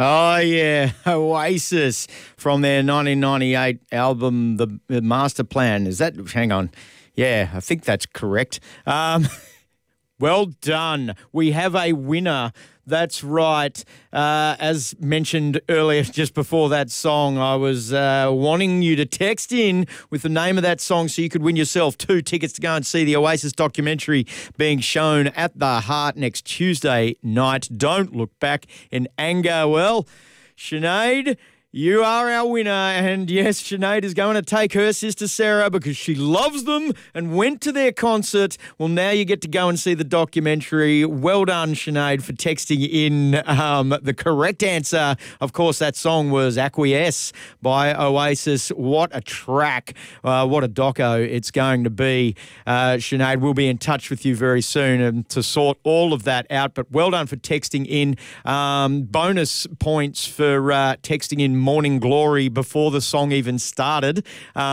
Oh, yeah. Oasis from their 1998 album, The Master Plan. Is that, hang on. Yeah, I think that's correct. Well done. We have a winner. That's right. As mentioned earlier, just before that song, I was wanting you to text in with the name of that song so you could win yourself 2 tickets to go and see the Oasis documentary being shown at the Heart next Tuesday night. Don't look back in anger. Well, Sinead, you are our winner, and yes, Sinead is going to take her sister Sarah because she loves them and went to their concert. Well, now you get to go and see the documentary. Well done, Sinead, for texting in the correct answer. Of course, that song was Acquiesce by Oasis. What a track. What a doco it's going to be. Sinead, we'll be in touch with you very soon to sort all of that out, but well done for texting in. Bonus points for texting in Morning Glory before the song even started.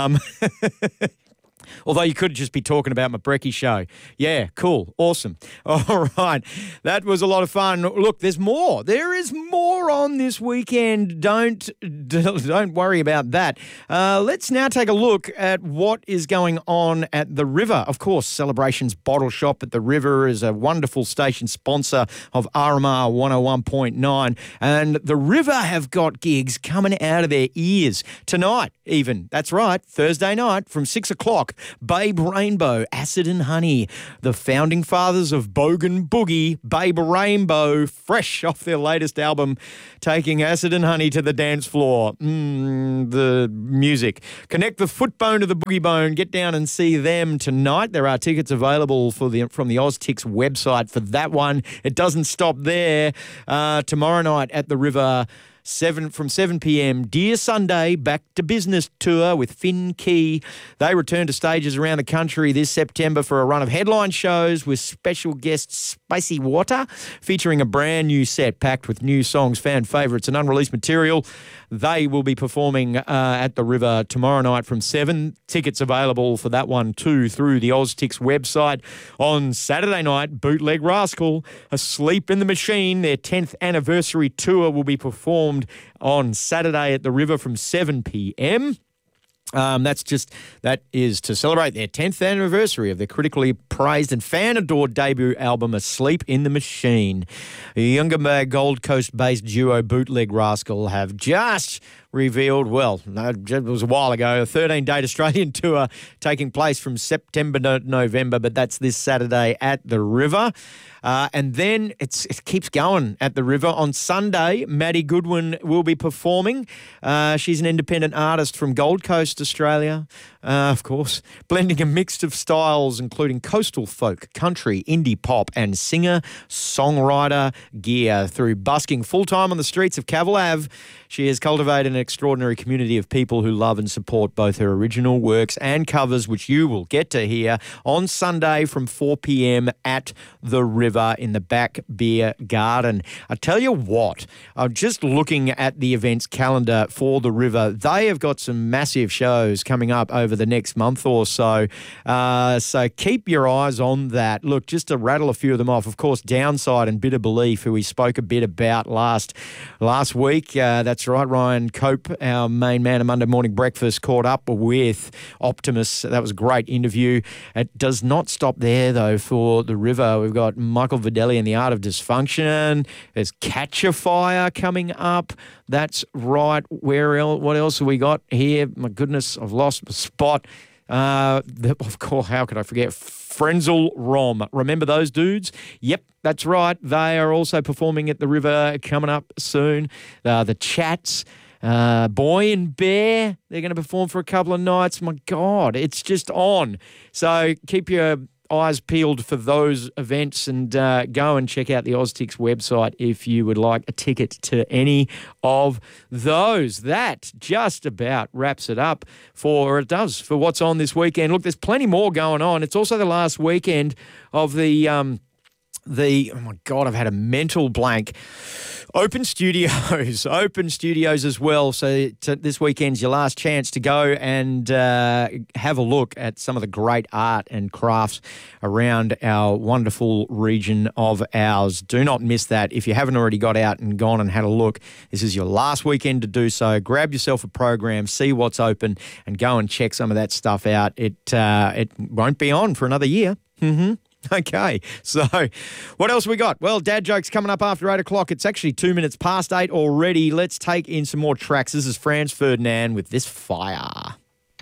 Although you could just be talking about my Brekkie show. Yeah, cool. Awesome. All right. That was a lot of fun. Look, there's more. There is more on this weekend. Don't worry about that. Let's now take a look at what is going on at the River. Of course, Celebrations Bottle Shop at the River is a wonderful station sponsor of RMR 101.9. And the River have got gigs coming out of their ears tonight even. That's right. Thursday night from 6 o'clock. Babe Rainbow, Acid and Honey, the founding fathers of Bogan Boogie, Babe Rainbow, fresh off their latest album, taking Acid and Honey to the dance floor. The music. Connect the foot bone to the boogie bone. Get down and see them tonight. There are tickets available from the Oztix website for that one. It doesn't stop there. Tomorrow night at the River, from 7 p.m, Dear Sunday, Back to Business tour with Finn Key. They return to stages around the country this September for a run of headline shows with special guest Spicy Water, featuring a brand new set packed with new songs, fan favourites and unreleased material. They will be performing at the River tomorrow night from 7. Tickets available for that one too through the Oztix website. On Saturday night, Bootleg Rascal, Asleep in the Machine, their 10th anniversary tour will be performed on Saturday at the River from 7 p.m. That is to celebrate their 10th anniversary of their critically praised and fan-adored debut album, Asleep in the Machine. Yungaburra Gold Coast-based duo Bootleg Rascal have just revealed, well, it was a while ago, a 13-date Australian tour taking place from September to November, but that's this Saturday at the River. And then it keeps going at the River. On Sunday, Maddie Goodwin will be performing. She's an independent artist from Gold Coast, Australia, of course, blending a mix of styles, including coastal folk, country, indie pop, and singer-songwriter gear. Through busking full-time on the streets of Cavill Ave, she has cultivated an extraordinary community of people who love and support both her original works and covers, which you will get to hear on Sunday from 4 p.m. at the River in the Back Beer Garden. I tell you what, I'm just looking at the events calendar for the River. They have got some massive shows coming up over the next month or so. So keep your eyes on that. Look, just to rattle a few of them off, of course, Downside and Bitter Belief, who we spoke a bit about last week. That's right, Ryan Cope, our main man of Monday Morning Breakfast, caught up with Optimus. That was a great interview. It does not stop there, though, for the River. We've got Michael Videlli and the Art of Dysfunction. There's Catch a Fire coming up. That's right. What else have we got here? My goodness, I've lost my spot. Of course, how could I forget? Frenzal Rom. Remember those dudes? Yep, that's right. They are also performing at the River coming up soon. The Chats, Boy and Bear, they're going to perform for a couple of nights. My God, it's just on. So keep your eyes peeled for those events and go and check out the Oztix website if you would like a ticket to any of those. That just about wraps it up for what's on this weekend. Look, there's plenty more going on. It's also the last weekend of the oh my God, I've had a mental blank. Open Studios, Open Studios as well. So this weekend's your last chance to go and have a look at some of the great art and crafts around our wonderful region of ours. Do not miss that. If you haven't already got out and gone and had a look, this is your last weekend to do so. Grab yourself a program, see what's open, and go and check some of that stuff out. It won't be on for another year. Okay, so what else we got? Well, Dad Jokes coming up after 8 o'clock. It's actually 2 minutes past 8 already. Let's take in some more tracks. This is Franz Ferdinand with This Fire.